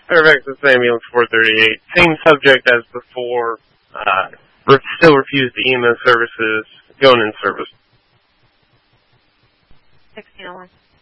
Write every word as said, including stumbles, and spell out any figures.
Fairfax is ambulance four thirty-eight. Same subject as before. Uh, still refused E M S services. Going in service. sixteen oh one.